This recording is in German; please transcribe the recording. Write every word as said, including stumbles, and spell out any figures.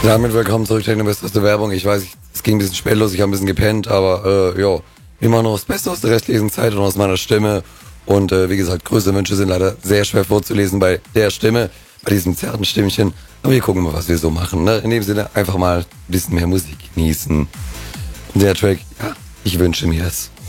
Damit willkommen zurück, Techno Best aus der Werbung. Ich weiß, es ging ein bisschen spät los, ich habe ein bisschen gepennt, aber äh, ja, immer noch das Beste aus der restlichen Zeit und aus meiner Stimme. Und äh, wie gesagt, größere Wünsche sind leider sehr schwer vorzulesen bei der Stimme, bei diesem zarten Stimmchen. Aber wir gucken mal, was wir so machen. Ne? In dem Sinne einfach mal ein bisschen mehr Musik genießen. Und der Track, ja, ich wünsche mir es.